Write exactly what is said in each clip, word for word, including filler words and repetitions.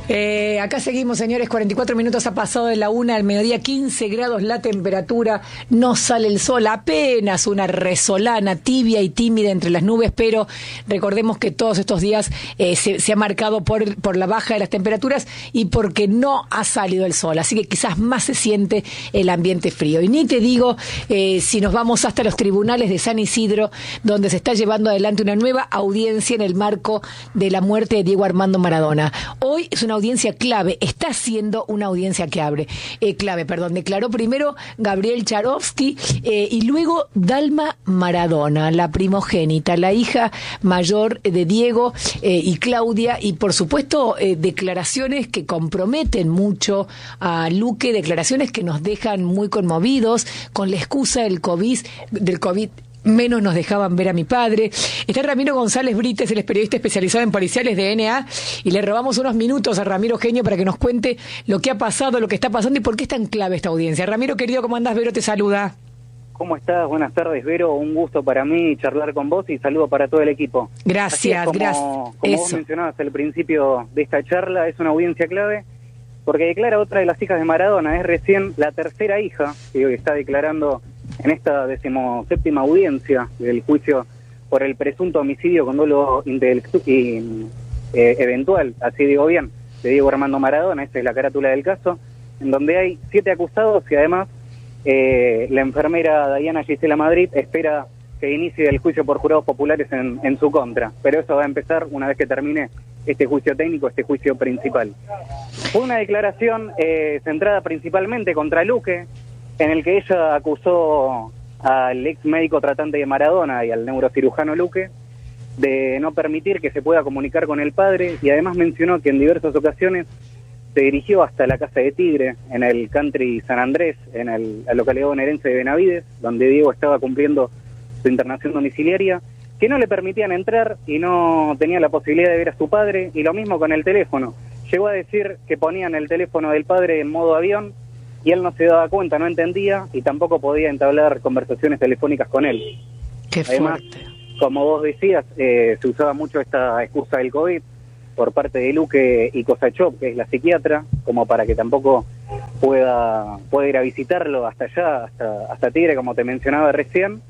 Eh, acá seguimos, señores, cuarenta y cuatro minutos ha pasado de la una al mediodía, quince grados la temperatura, no sale el sol, apenas una resolana tibia y tímida entre las nubes, pero recordemos que todos estos días eh, se, se ha marcado por, por la baja de las temperaturas y porque no ha salido el sol, así que quizás más se siente el ambiente frío. Y ni te digo eh, si nos vamos hasta los tribunales de San Isidro, donde se está llevando adelante una nueva audiencia en el marco de la muerte de Diego Armando Maradona. Hoy es una audiencia clave, está siendo una audiencia que abre, eh, clave, perdón, declaró primero Gabriel Charovsky eh, y luego Dalma Maradona, la primogénita, la hija mayor de Diego eh, y Claudia, y por supuesto eh, declaraciones que comprometen mucho a Luque, declaraciones que nos dejan muy conmovidos con la excusa del COVID, del COVID menos nos dejaban ver a mi padre. Está Ramiro González Brites, él es periodista especializado en policiales de N A, y le robamos unos minutos a Ramiro Genio para que nos cuente lo que ha pasado, lo que está pasando y por qué es tan clave esta audiencia. Ramiro, querido, ¿cómo andás? Vero te saluda. ¿Cómo estás? Buenas tardes, Vero. Un gusto para mí charlar con vos y saludo para todo el equipo. Gracias, como, gracias. Como vos mencionabas al principio de esta charla, es una audiencia clave porque declara otra de las hijas de Maradona. Es recién la tercera hija que hoy está declarando en esta decimoséptima audiencia del juicio por el presunto homicidio con dolo intelectu- y, eh, eventual, así digo bien, de Diego Armando Maradona. Esta es la carátula del caso, en donde hay siete acusados y además eh, la enfermera Diana Gisela Madrid espera que inicie el juicio por jurados populares en, en su contra, pero eso va a empezar una vez que termine este juicio técnico, este juicio principal. Fue una declaración eh, centrada principalmente contra Luque, en el que ella acusó al ex médico tratante de Maradona y al neurocirujano Luque de no permitir que se pueda comunicar con el padre, y además mencionó que en diversas ocasiones se dirigió hasta la Casa de Tigre, en el country San Andrés, en el, la localidad bonaerense de Benavides, donde Diego estaba cumpliendo su internación domiciliaria, que no le permitían entrar y no tenía la posibilidad de ver a su padre, y lo mismo con el teléfono. Llegó a decir que ponían el teléfono del padre en modo avión y él no se daba cuenta, no entendía y tampoco podía entablar conversaciones telefónicas con él. Qué Además, fuerte. como vos decías, eh, se usaba mucho esta excusa del COVID por parte de Luque y Kosachov, que es la psiquiatra, como para que tampoco pueda, pueda ir a visitarlo hasta allá, hasta, hasta Tigre, como te mencionaba recién,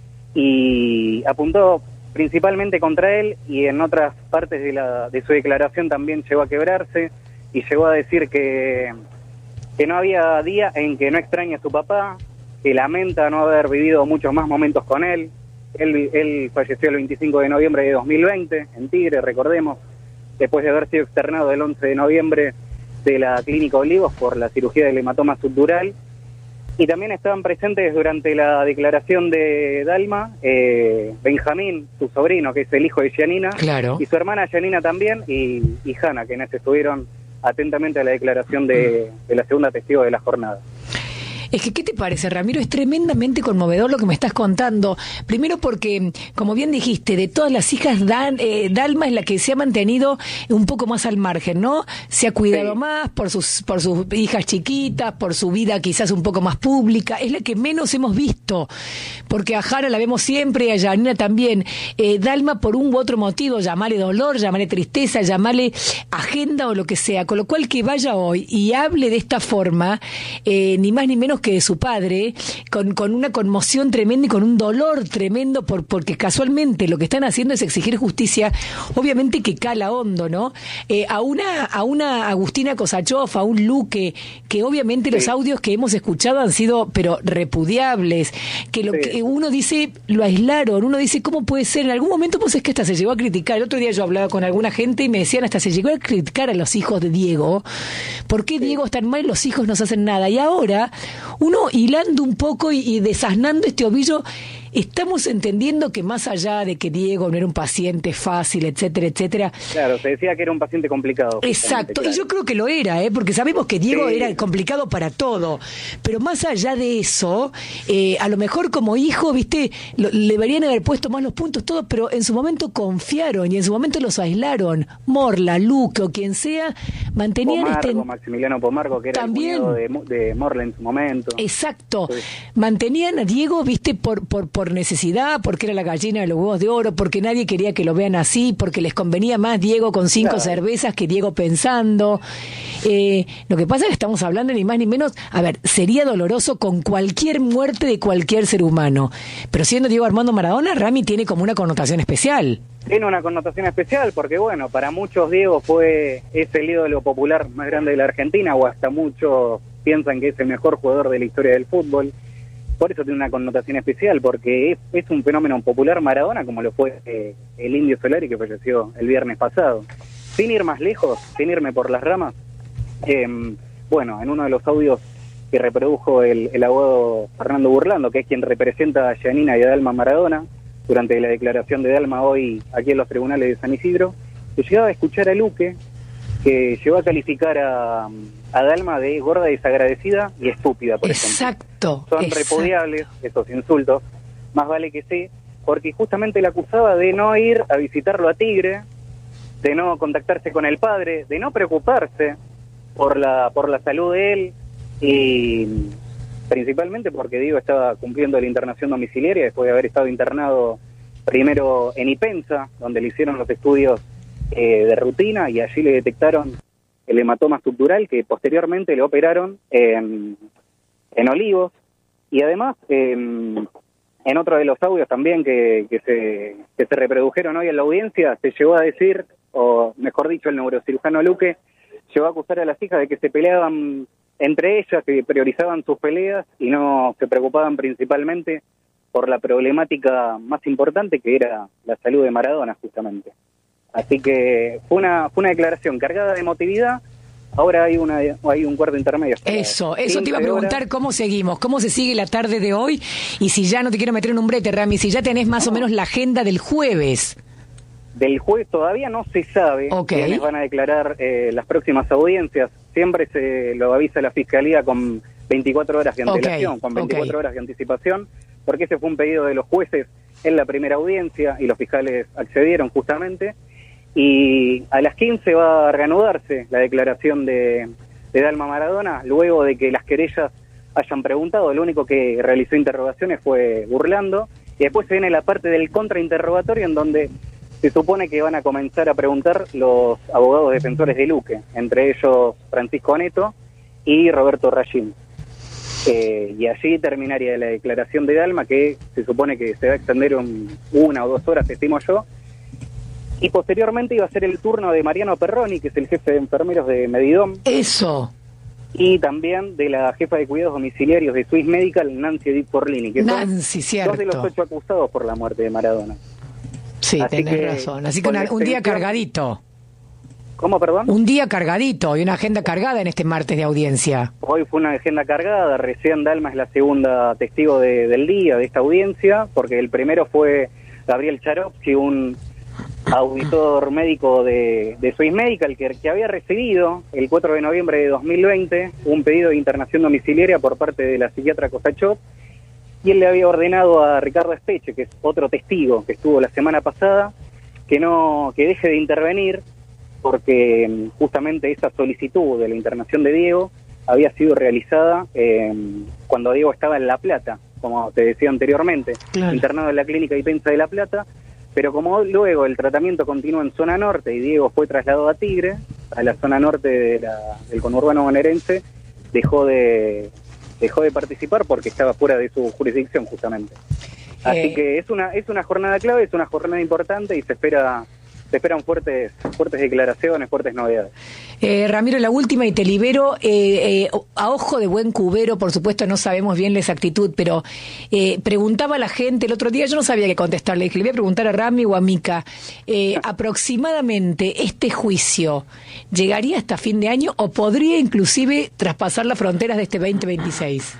y apuntó principalmente contra él, y en otras partes de, la, de su declaración también llegó a quebrarse y llegó a decir que que no había día en que no extraña a su papá, que lamenta no haber vivido muchos más momentos con él. Él, él falleció el veinticinco de noviembre de dos mil veinte, en Tigre, recordemos, después de haber sido externado el once de noviembre de la Clínica Olivos por la cirugía del hematoma subdural. Y también estaban presentes durante la declaración de Dalma, eh, Benjamín, su sobrino, que es el hijo de Gianina, claro, y su hermana Gianina también, y, y Hanna, quienes estuvieron atentamente a la declaración de, de la segunda testigo de la jornada. Es que, ¿qué te parece, Ramiro? Es tremendamente conmovedor lo que me estás contando. Primero porque, como bien dijiste, de todas las hijas, Dan, eh, Dalma es la que se ha mantenido un poco más al margen, ¿no? Se ha cuidado sí. más por sus por sus hijas chiquitas, por su vida quizás un poco más pública. Es la que menos hemos visto, porque a Jara la vemos siempre, a Janina también. Eh, Dalma, por un u otro motivo, llamale dolor, llamale tristeza, llamale agenda o lo que sea. Con lo cual, que vaya hoy y hable de esta forma, eh, ni más ni menos que de su padre, con, con una conmoción tremenda y con un dolor tremendo, por, porque casualmente lo que están haciendo es exigir justicia, obviamente que cala hondo, ¿no? Eh, a una a una Agustina Kosachov, a un Luque, que obviamente sí. los audios que hemos escuchado han sido, pero repudiables, que lo sí. que uno dice, lo aislaron, uno dice, ¿cómo puede ser? En algún momento, pues es que hasta se llegó a criticar. El otro día yo hablaba con alguna gente y me decían, hasta se llegó a criticar a los hijos de Diego. ¿Por qué sí. Diego está mal y los hijos no hacen nada? Y ahora uno hilando un poco y, y desasnando este ovillo, estamos entendiendo que más allá de que Diego no era un paciente fácil, etcétera, etcétera. Claro, se decía que era un paciente complicado. Exacto, claro. y yo creo que lo era, ¿eh? Porque sabemos que Diego sí. era complicado para todo. Pero más allá de eso, eh, a lo mejor como hijo, viste, lo, le deberían haber puesto más los puntos todos, pero en su momento confiaron y en su momento los aislaron. Morla, Luque o quien sea, mantenían Pomargo, este... Maximiliano Pomargo, que era también el cuñado de, de Morla en su momento. Exacto. Sí. Mantenían a Diego, viste, por... por, por por necesidad, porque era la gallina de los huevos de oro, porque nadie quería que lo vean así, porque les convenía más Diego con cinco claro. cervezas que Diego pensando. Eh, lo que pasa es que estamos hablando ni más ni menos, a ver, sería doloroso con cualquier muerte de cualquier ser humano, pero siendo Diego Armando Maradona, Rami tiene como una connotación especial. Tiene una connotación especial porque, bueno, para muchos Diego fue es el ídolo popular más grande de la Argentina, o hasta muchos piensan que es el mejor jugador de la historia del fútbol. Por eso tiene una connotación especial, porque es, es un fenómeno popular Maradona, como lo fue eh, el Indio Solari, que falleció el viernes pasado. Sin ir más lejos, sin irme por las ramas, eh, bueno, en uno de los audios que reprodujo el, el abogado Fernando Burlando, que es quien representa a Giannina y a Dalma Maradona, durante la declaración de Dalma hoy aquí en los tribunales de San Isidro, se llegaba a escuchar a Luque, que llegó a calificar a, a Dalma de gorda, desagradecida y estúpida, por exacto, ejemplo. Son exacto. repudiables esos insultos, más vale que sí, porque justamente le acusaba de no ir a visitarlo a Tigre, de no contactarse con el padre, de no preocuparse por la, por la salud de él, y principalmente porque Diego estaba cumpliendo la internación domiciliaria después de haber estado internado primero en Ipensa, donde le hicieron los estudios eh, de rutina, y allí le detectaron el hematoma estructural, que posteriormente le operaron en, en Olivos. Y además, eh, en otro de los audios también que, que, se, que se reprodujeron hoy en la audiencia, se llegó a decir, o mejor dicho, el neurocirujano Luque llegó a acusar a las hijas de que se peleaban entre ellas, que priorizaban sus peleas y no se preocupaban principalmente por la problemática más importante, que era la salud de Maradona, justamente. Así que fue una fue una declaración cargada de emotividad. Ahora hay una hay un cuarto intermedio. Eso, eso te iba a preguntar, horas. ¿Cómo seguimos? ¿Cómo se sigue la tarde de hoy? Y si ya no te quiero meter en un brete, Rami, si ya tenés más no. o menos la agenda del jueves. Del jueves todavía no se sabe okay. quiénes van a declarar eh, las próximas audiencias. Siempre se lo avisa la Fiscalía con veinticuatro horas de antelación, okay. con veinticuatro okay. horas de anticipación, porque ese fue un pedido de los jueces en la primera audiencia y los fiscales accedieron justamente. Y a las quince va a reanudarse la declaración de, de Dalma Maradona, luego de que las querellas hayan preguntado. Lo único que realizó interrogaciones fue Burlando, y después se viene la parte del contrainterrogatorio, en donde se supone que van a comenzar a preguntar los abogados defensores de Luque, entre ellos Francisco Neto y Roberto Rayín. Eh, y allí terminaría la declaración de Dalma, que se supone que se va a extender un, una o dos horas, estimo yo, y posteriormente iba a ser el turno de Mariano Perroni, que es el jefe de enfermeros de Medidom. Eso. Y también de la jefa de cuidados domiciliarios de Swiss Medical, Nancy Di Porlini, que Nancy, son cierto. dos de los ocho acusados por la muerte de Maradona. Sí, Así tenés que, razón. Así que una, un día cargadito. ¿Cómo, perdón? Un día cargadito y una agenda cargada en este martes de audiencia. Hoy fue una agenda cargada. Recién Dalma es la segunda testigo de, del día de esta audiencia, porque el primero fue Gabriel Charovsky, un auditor médico de, de Swiss Medical, que, que había recibido el cuatro de noviembre de dos mil veinte un pedido de internación domiciliaria por parte de la psiquiatra Cosachov, y él le había ordenado a Ricardo Espeche, que es otro testigo que estuvo la semana pasada, que no que deje de intervenir, porque justamente esa solicitud de la internación de Diego había sido realizada eh, cuando Diego estaba en La Plata, como te decía anteriormente, claro. internado en la clínica Ipensa de La Plata, pero como luego el tratamiento continuó en zona norte y Diego fue trasladado a Tigre, a la zona norte de la, del conurbano bonaerense, dejó de dejó de participar porque estaba fuera de su jurisdicción justamente. Así eh... que es una es una jornada clave, es una jornada importante y se espera se esperan fuertes fuertes declaraciones, fuertes novedades. Eh, Ramiro, la última y te libero. Eh, eh, a ojo de buen cubero, por supuesto, no sabemos bien la exactitud, pero eh, preguntaba a la gente el otro día, yo no sabía qué contestarle, dije, le voy a preguntar a Rami o a Mica, eh, aproximadamente este juicio llegaría hasta fin de año o podría inclusive traspasar las fronteras de este veinte veintiséis.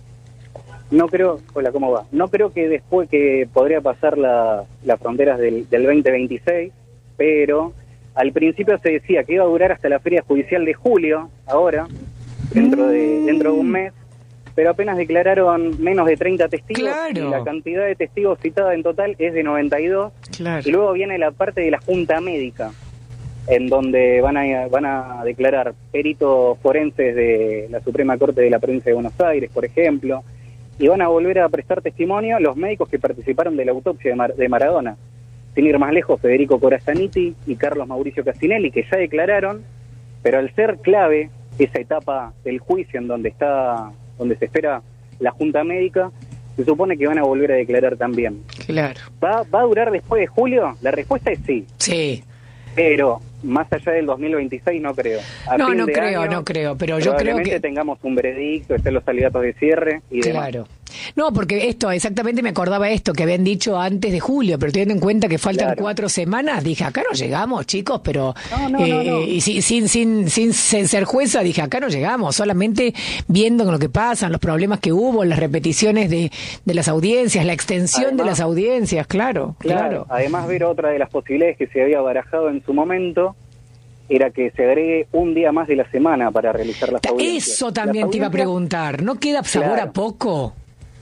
No creo, hola, ¿cómo va? No creo que después que podría pasar la, las fronteras del, del veinte veintiséis, pero al principio se decía que iba a durar hasta la feria judicial de julio, ahora, dentro de dentro de un mes, pero apenas declararon menos de treinta testigos, claro. y la cantidad de testigos citada en total es de noventa y dos, claro. y luego viene la parte de la Junta Médica, en donde van a van a declarar peritos forenses de la Suprema Corte de la Provincia de Buenos Aires, por ejemplo, y van a volver a prestar testimonio los médicos que participaron de la autopsia de, Mar- de Maradona. Sin ir más lejos, Federico Corasaniti y Carlos Mauricio Casinelli, que ya declararon, pero al ser clave esa etapa del juicio en donde está, donde se espera la Junta Médica, se supone que van a volver a declarar también. Claro. ¿Va, va a durar después de julio? La respuesta es sí. Sí. Pero más allá del dos mil veintiséis no creo. A no, fin no de creo, año, no creo, pero yo creo probablemente que tengamos un veredicto, estén los alegatos de cierre y demás. Claro. No, porque esto, exactamente me acordaba esto que habían dicho antes de julio, pero teniendo en cuenta que faltan Claro. cuatro semanas, dije, acá no llegamos, chicos, pero No, no, eh, no, no. y sin, sin, sin, sin ser jueza, dije, acá no llegamos, solamente viendo lo que pasa, los problemas que hubo, las repeticiones de, de las audiencias, la extensión Además, de las audiencias, claro, claro. Claro. Además, ver otra de las posibilidades que se había barajado en su momento era que se agregue un día más de la semana para realizar las audiencias. Eso también Las te iba a audiencias, preguntar, ¿no queda sabor Claro. a poco?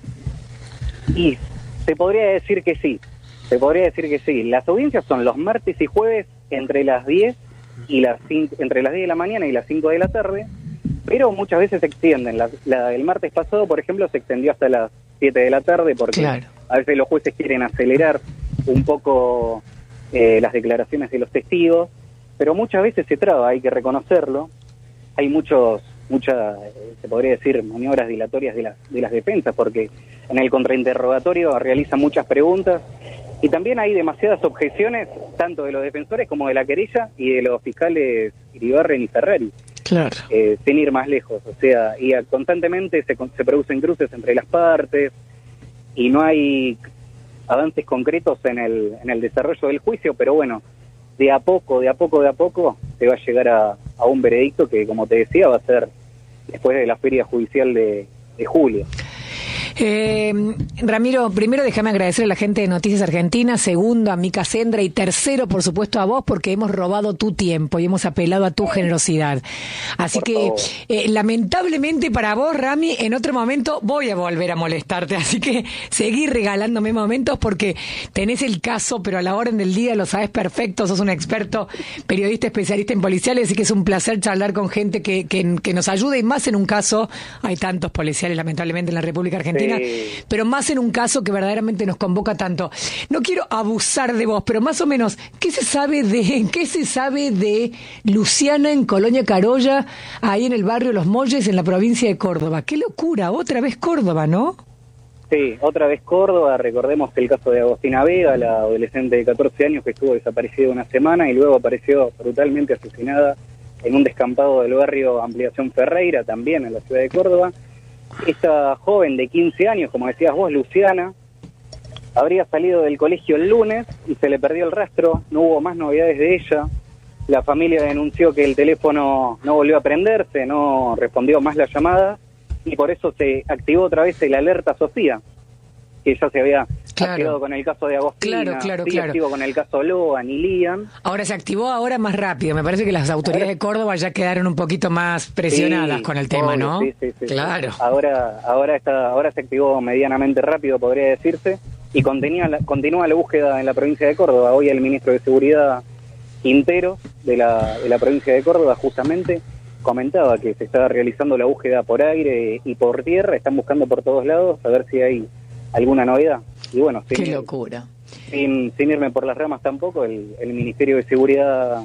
Y se podría decir que sí, se podría decir que sí. Las audiencias son los martes y jueves entre las diez y las cinco, entre las diez de la mañana y las cinco de la tarde, pero muchas veces se extienden. La, la, el martes pasado, por ejemplo, se extendió hasta las siete de la tarde porque Claro. a veces los jueces quieren acelerar un poco eh, las declaraciones de los testigos, pero muchas veces se traba, hay que reconocerlo. Hay muchos, muchas, eh, se podría decir, maniobras dilatorias de las, de las defensas, porque en el contrainterrogatorio realizan muchas preguntas y también hay demasiadas objeciones, tanto de los defensores como de la querella y de los fiscales Iribarren y Ferrari, Claro. eh, sin ir más lejos. O sea, y a- constantemente se, con- se producen cruces entre las partes y no hay avances concretos en el, en el desarrollo del juicio, pero bueno, de a poco, de a poco, de a poco, se va a llegar a, a un veredicto que, como te decía, va a ser después de la feria judicial de, de julio. Eh, Ramiro, primero déjame agradecer a la gente de Noticias Argentinas, segundo a Mica Sendra y tercero, por supuesto, a vos porque hemos robado tu tiempo y hemos apelado a tu generosidad. Así Por que, favor. eh, lamentablemente para vos, Rami, en otro momento voy a volver a molestarte. Así que seguí regalándome momentos porque tenés el caso, pero a la orden del día lo sabes perfecto, sos un experto, periodista especialista en policiales, así que es un placer charlar con gente que, que, que nos ayude y más en un caso, hay tantos policiales lamentablemente en la República Argentina, Sí. pero más en un caso que verdaderamente nos convoca tanto. No quiero abusar de vos, pero más o menos, ¿qué se sabe de qué se sabe de Luciana en Colonia Carolla, ahí en el barrio Los Molles, en la provincia de Córdoba? ¡Qué locura! Otra vez Córdoba, ¿no? Sí, otra vez Córdoba, recordemos el caso de Agostina Vega, la adolescente de catorce años que estuvo desaparecida una semana y luego apareció brutalmente asesinada en un descampado del barrio Ampliación Ferreira, también en la ciudad de Córdoba. Esta joven de quince años, como decías vos, Luciana, habría salido del colegio el lunes y se le perdió el rastro, no hubo más novedades de ella. La familia denunció que el teléfono no volvió a prenderse, no respondió más la llamada y por eso se activó otra vez el alerta Sofía, que ya se había Claro. activado con el caso de Agostina, Claro, claro, sigue claro. activo con el caso Loan y Lian. Ahora se activó ahora más rápido. Me parece que las autoridades de Córdoba ya quedaron un poquito más presionadas Sí, con el tema, obvio, ¿no? Sí, sí, sí. Claro. Ahora, ahora está, ahora se activó medianamente rápido, podría decirse, y continúa la, continúa la búsqueda en la provincia de Córdoba. Hoy el ministro de Seguridad Quintero de la, de la provincia de Córdoba justamente comentaba que se estaba realizando la búsqueda por aire y por tierra, están buscando por todos lados a ver si hay alguna novedad. Y bueno, sin, Qué locura. sin, sin irme por las ramas tampoco, el, el Ministerio de Seguridad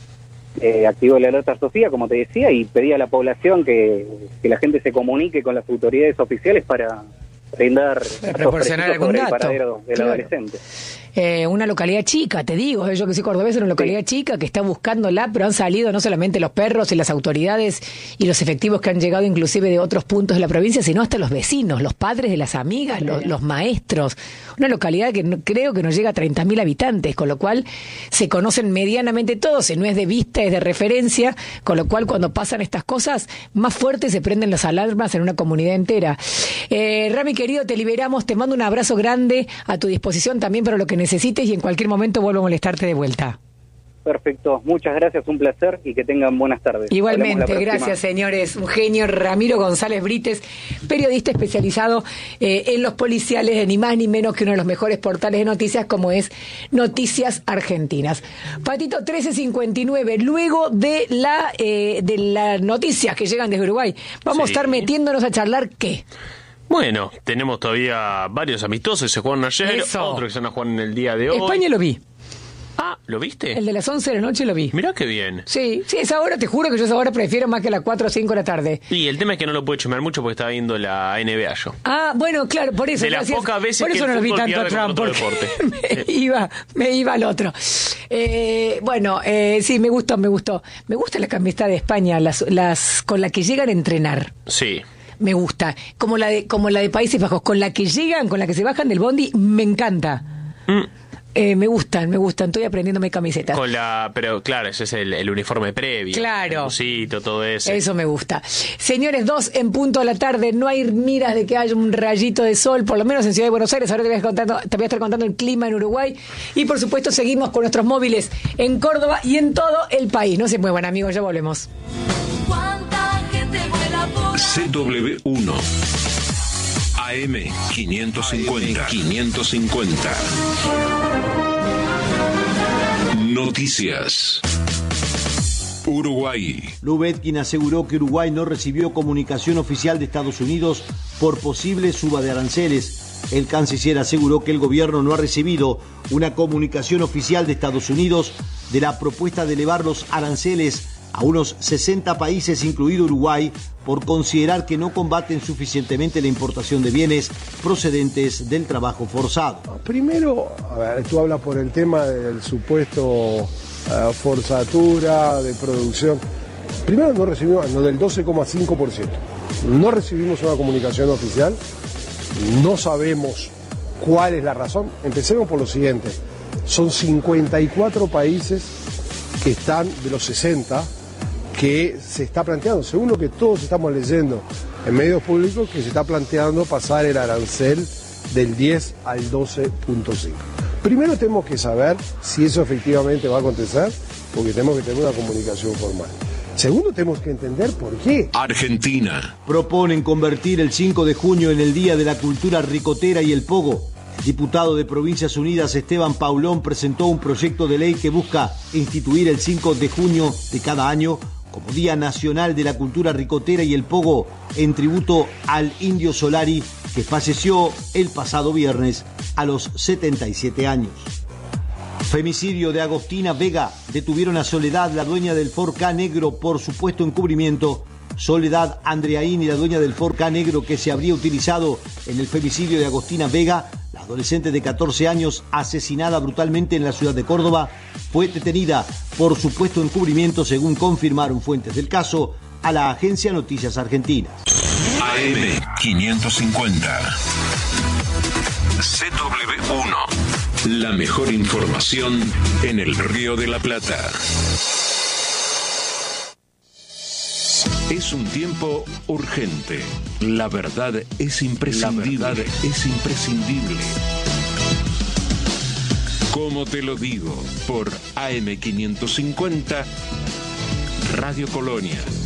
eh, activó la alerta Sofía, como te decía, y pedía a la población que, que la gente se comunique con las autoridades oficiales para brindar datos proporcionar precisos algún sobre el dato. paradero del Claro. adolescente. Eh, una localidad chica, te digo, yo que soy cordobés, una localidad Sí. chica que está buscándola, pero han salido no solamente los perros y las autoridades y los efectivos que han llegado inclusive de otros puntos de la provincia, sino hasta los vecinos, los padres de las amigas, los, los maestros. Una localidad que no, creo que no llega a treinta mil habitantes, con lo cual se conocen medianamente todos, y no es de vista, es de referencia, con lo cual cuando pasan estas cosas, más fuertes se prenden las alarmas en una comunidad entera. Eh, Rami, querido, te liberamos, te mando un abrazo grande, a tu disposición también para lo que necesites y en cualquier momento vuelvo a molestarte de vuelta. Perfecto, muchas gracias, un placer y que tengan buenas tardes. Hablamos la Igualmente, próxima. gracias señores. Un genio, Ramiro González Brites, periodista especializado eh, en los policiales, de ni más ni menos que uno de los mejores portales de noticias como es Noticias Argentinas. Patito, trece cincuenta y nueve, luego de la eh, de las noticias que llegan desde Uruguay, vamos Sí. a estar metiéndonos a charlar ¿qué? Bueno, tenemos todavía varios amistosos, se juegan ayer, Eso. otros que se van a jugar en el día de hoy. España lo vi. Ah, ¿lo viste? El de las once de la noche lo vi. Mirá qué bien. Sí, sí, esa hora, te juro que yo esa hora prefiero más que las cuatro o cinco de la tarde. Y el tema es que no lo puedo chumear mucho porque estaba viendo la N B A yo. Ah, bueno, claro, por eso. De las gracias. pocas veces por que eso el no lo vi fútbol tanto a pierde Trump, con porque otro deporte. me, iba, me iba al otro. Eh, bueno, eh, sí, me gustó, me gustó. Me gusta la camiseta de España, las, las con la que llegan a entrenar. Sí. Me gusta. Como la de, como la de Países Bajos, con la que llegan, con la que se bajan del bondi, me encanta. Mm. Eh, me gustan, me gustan. Estoy aprendiéndome camisetas. Con la, pero claro, ese es el, el uniforme previo. Claro. El busito, todo eso. Eso me gusta. Señores, dos en punto de la tarde. No hay miras de que haya un rayito de sol, por lo menos en Ciudad de Buenos Aires. Ahora te voy a, contando, te voy a estar contando el clima en Uruguay. Y por supuesto, seguimos con nuestros móviles en Córdoba y en todo el país. No se muevan, amigos, ya volvemos. C W uno A M quinientos cincuenta quinientos cincuenta Noticias. Uruguay. Lubetkin aseguró que Uruguay no recibió comunicación oficial de Estados Unidos por posible suba de aranceles. El canciller aseguró que el gobierno no ha recibido una comunicación oficial de Estados Unidos de la propuesta de elevar los aranceles a unos sesenta países, incluido Uruguay, por considerar que no combaten suficientemente la importación de bienes procedentes del trabajo forzado. Primero, a ver, tú hablas por el tema del supuesto uh, forzatura de producción. Primero no recibimos, no, del doce coma cinco por ciento. No recibimos una comunicación oficial, no sabemos cuál es la razón. Empecemos por lo siguiente, son cincuenta y cuatro países que están de los sesenta que se está planteando, según lo que todos estamos leyendo en medios públicos, que se está planteando pasar el arancel del diez al doce punto cinco. Primero tenemos que saber si eso efectivamente va a acontecer, porque tenemos que tener una comunicación formal. Segundo, tenemos que entender por qué. Argentina. Proponen convertir el cinco de junio en el Día de la Cultura Ricotera y el Pogo. El diputado de Provincias Unidas, Esteban Paulón, presentó un proyecto de ley que busca instituir el cinco de junio de cada año como Día Nacional de la Cultura Ricotera y el Pogo, en tributo al Indio Solari, que falleció el pasado viernes a los setenta y siete años. Femicidio de Agostina Vega. Detuvieron a Soledad, la dueña del Ford Ka negro, por supuesto encubrimiento. Soledad Andreaín, la dueña del Ford Ka negro que se habría utilizado en el femicidio de Agostina Vega, la adolescente de catorce años asesinada brutalmente en la ciudad de Córdoba, fue detenida por supuesto encubrimiento, según confirmaron fuentes del caso a la agencia Noticias Argentinas. A M quinientos cincuenta C W uno. La mejor información en el Río de la Plata. Es un tiempo urgente. La verdad es imprescindible. La verdad es imprescindible. Como te lo digo, por A M quinientos cincuenta, Radio Colonia.